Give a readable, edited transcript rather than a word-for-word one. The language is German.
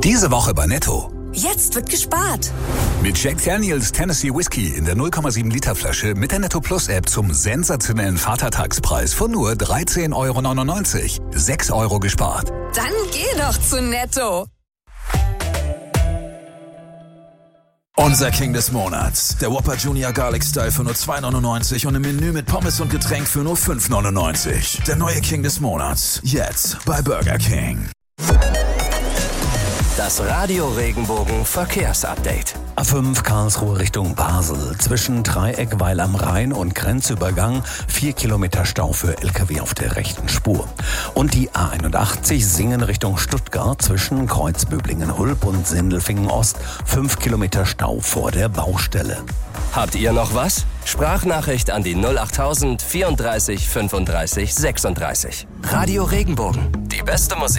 Diese Woche bei Netto. Jetzt wird gespart. Mit Jack Daniels Tennessee Whiskey in der 0,7 Liter Flasche mit der Netto Plus App zum sensationellen Vatertagspreis von nur 13,99 €. 6 € gespart. Dann geh doch zu Netto. Unser King des Monats. Der Whopper Junior Garlic Style für nur 2,99 € und im Menü mit Pommes und Getränk für nur 5,99 €. Der neue King des Monats. Jetzt bei Burger King. Das Radio Regenbogen Verkehrsupdate. A5 Karlsruhe Richtung Basel. Zwischen Dreieckweil am Rhein und Grenzübergang 4 Kilometer Stau für LKW auf der rechten Spur. Und die A81 Singen Richtung Stuttgart zwischen Kreuzböblingen-Hulb und Sindelfingen-Ost 5 Kilometer Stau vor der Baustelle. Habt ihr noch was? Sprachnachricht an die 08000 34 35 36. Radio Regenbogen. Die beste Musik.